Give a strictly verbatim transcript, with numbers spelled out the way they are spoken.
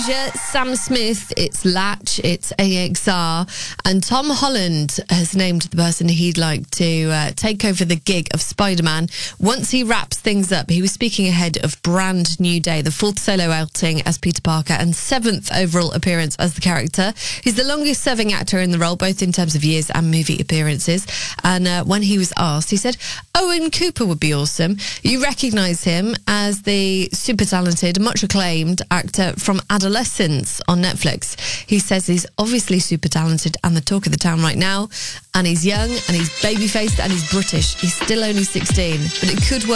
Sam Smith, it's Latch, it's A X R, and Tom Holland has named the person he'd like to uh, take over the gig of Spider-Man once he wraps things up. He was speaking ahead of Brand New Day, the fourth solo outing as Peter Parker and seventh overall appearance as the character. He's the longest serving actor in the role, both in terms of years and movie appearances. And uh, when he was asked, he said, Owen Cooper would be awesome. You recognise him as the super talented, much acclaimed actor from Adolescence on Netflix. He says he's obviously super talented and the talk of the town right now, and he's young and he's baby-faced and he's British. He's still only sixteen, but it could work.